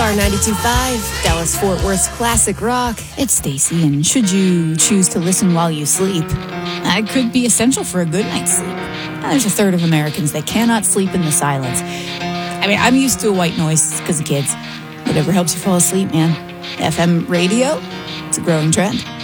Star 92.5, Dallas-Fort Worth's classic rock. It's Stacy, and should you choose to listen while you sleep, that could be essential for a good night's sleep. Now, there's a third of Americans that cannot sleep in the silence. I mean, I'm used to a white noise because of kids. Whatever helps you fall asleep, man. FM radio, it's a growing trend.